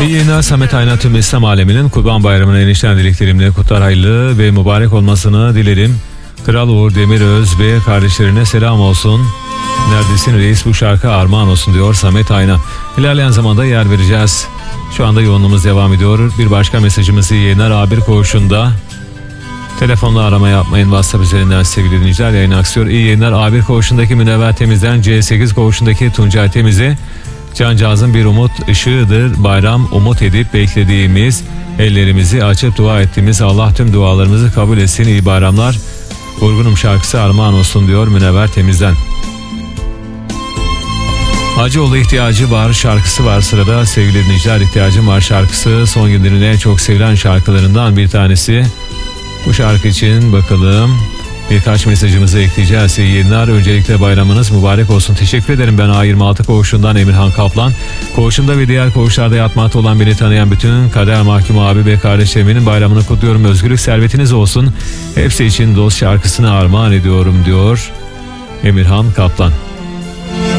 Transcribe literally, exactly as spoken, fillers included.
İyi yayınlar. Samet Ayna tüm İslam aleminin Kurban Bayramı'nı enişten dileklerimle kutlar, hayırlı ve mübarek olmasını dilerim. Kral Uğur Demiröz ve kardeşlerine selam olsun. Neredesin reis, bu şarkı armağan olsun diyor Samet Ayna. İlerleyen zamanda yer vereceğiz. Şu anda yoğunluğumuz devam ediyor. Bir başka mesajımız iyi yayınlar. A bir koğuşunda telefonla arama yapmayın. WhatsApp üzerinden sevgili dinleyiciler yayın aksıyor. İyi yayınlar. A bir koğuşundaki Münevver Temiz'den C sekiz koğuşundaki Tuncay Temiz'i cancağızın bir umut ışığıdır. Bayram umut edip beklediğimiz, ellerimizi açıp dua ettiğimiz, Allah tüm dualarımızı kabul etsin. İyi bayramlar. Vurgunum şarkısı armağan olsun diyor Münevver Temiz'den. Hacıoğlu ihtiyacı var şarkısı var sırada sevgili dinleyiciler. İhtiyacım var şarkısı son günlerin en çok sevilen şarkılarından bir tanesi. Bu şarkı için bakalım birkaç mesajımızı ekleyeceğiz. İyi yayınlar. Öncelikle bayramınız mübarek olsun. Teşekkür ederim. Ben A yirmi altı koğuşundan Emirhan Kaplan. Koğuşumda ve diğer koğuşlarda yatmakta olan beni tanıyan bütün kader mahkumu abi ve kardeşlerimin bayramını kutluyorum. Özgürlük servetiniz olsun. Hepsi için dost şarkısını armağan ediyorum diyor Emirhan Kaplan.